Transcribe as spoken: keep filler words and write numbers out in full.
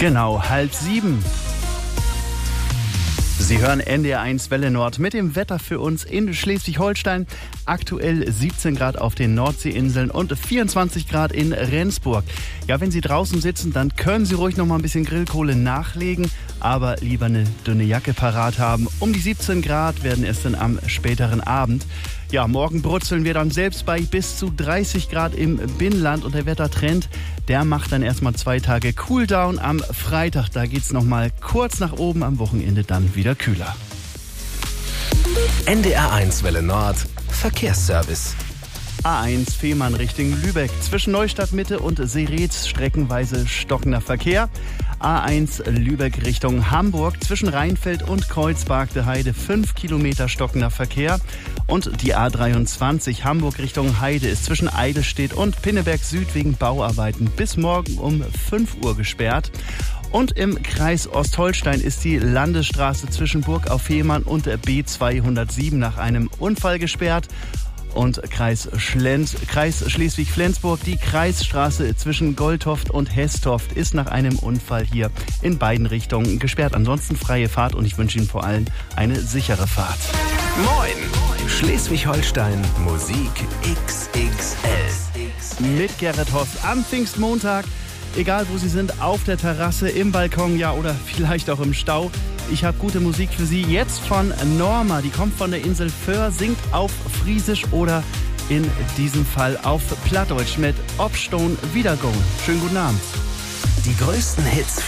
Genau, halb sieben. Sie hören N D R eins Welle Nord mit dem Wetter für uns in Schleswig-Holstein. Aktuell siebzehn Grad auf den Nordseeinseln und vierundzwanzig Grad in Rendsburg. Ja, wenn Sie draußen sitzen, dann können Sie ruhig noch mal ein bisschen Grillkohle nachlegen, aber lieber eine dünne Jacke parat haben. Um die siebzehn Grad werden es dann am späteren Abend. Ja, morgen brutzeln wir dann selbst bei bis zu dreißig Grad im Binnenland und der Wettertrend, der macht dann erstmal zwei Tage Cooldown. Am Freitag, da geht's noch mal kurz nach oben, am Wochenende dann wieder kühler. N D R eins Welle Nord Verkehrsservice. A eins Fehmarn Richtung Lübeck. Zwischen Neustadt Mitte und Seretz streckenweise stockender Verkehr. A eins Lübeck Richtung Hamburg. Zwischen Rheinfeld und Kreuzberg Heide fünf Kilometer stockender Verkehr. Und die A dreiundzwanzig Hamburg Richtung Heide ist zwischen Eidelstedt und Pinneberg Süd wegen Bauarbeiten bis morgen um fünf Uhr gesperrt. Und im Kreis Ostholstein ist die Landesstraße zwischen Burg auf Fehmarn und B zweihundertsieben nach einem Unfall gesperrt. Und Kreis, Schlenz, Kreis Schleswig-Flensburg, die Kreisstraße zwischen Goldhoft und Hesstoft ist nach einem Unfall hier in beiden Richtungen gesperrt. Ansonsten freie Fahrt und ich wünsche Ihnen vor allem eine sichere Fahrt. Moin! Schleswig-Holstein Musik X X L. Mit Gerrit Hoss am Pfingstmontag. Egal wo Sie sind, auf der Terrasse, im Balkon, ja, oder vielleicht auch im Stau. Ich habe gute Musik für Sie. Jetzt von Norma. Die kommt von der Insel Föhr, singt auf Friesisch oder in diesem Fall auf Plattdeutsch mit Obstone Wiedergehen. Schönen guten Abend. Die größten Hits